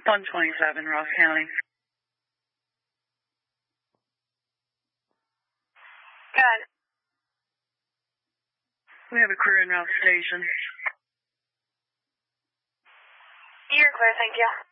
127, Ross County. Good. We have a crew in Rouse Station. You're clear, thank you.